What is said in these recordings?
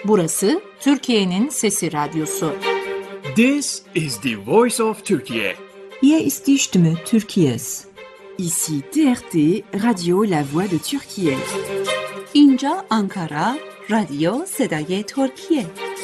Burası Türkiye'nin Sesi Radyosu. This is the voice of Turkey. Hier ist die Stimme Türkiye's. Ici TRT, Radio La Voix de Türkiye. اینجا آنکارا، رادیو صدای ترکیه.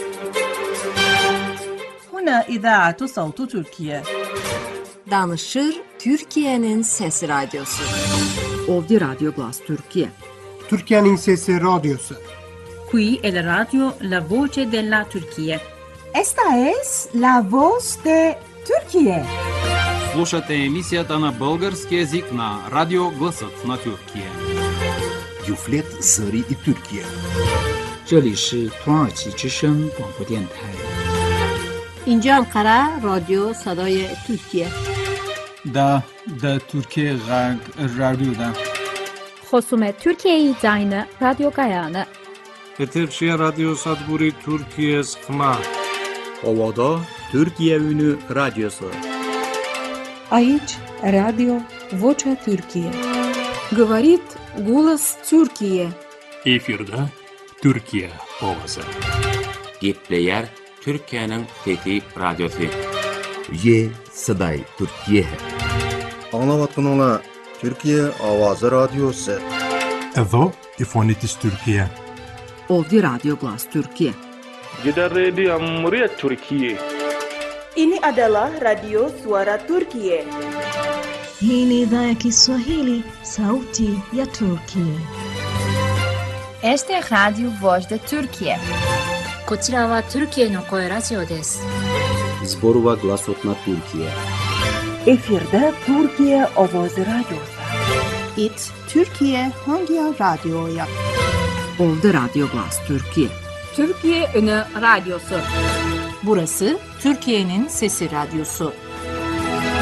هنا إذاعة صوت تركيا. Danışır Türkiye'nin Sesi Radyosu. Ovdje Radio Glas Türkiye. Türkiye'nin Sesi Radyosu. Qui è la radio La Voce della Turchia. Esta es La Voz de Turquía. Слушате емисията на български език на Радио Гласът на Türkiye. Юфлет Зари и Türkiye. 这里是土耳其之声广播电台。 اینجا انقره رادیو صدای ترکیه. دا ترکیه رادیو خصوم Türkiye Zayını Radyo Gayanı. Eterşehir Radyo Sadburi Türkiye Skma. Ovada Türkiye Ünü Radyosu. Aici Radio Vocea Türkiye. Говорит голос Türkiye. Efirde Türkiye ovası. Gepleyer Türkiye'nin Fethi Radyosu. Ye Saday Türkiye. Anlavatın Türkiye Avazı Radyosu. Evo İfonitis Türkiye. Ovdje Radio Glas Türkiye. Gider Radio Muriat Türkiye. Ini adalah Radio Suara Turkiye. Hii ni idhaa ya Kiswahili, Sauti ya Turkiye. Este Radio Voz de Turkiye. こちらはトルキエの声ラジオです。 Zborova Glasotna Türkiye. Efirde Türkiye Ovoz Radyosu. It Türkiye Hangi Radyo'ya? Ovdje Radio Glas Türkiye. Türkiye Ünü Radyosu. Burası Türkiye'nin Sesi Radyosu.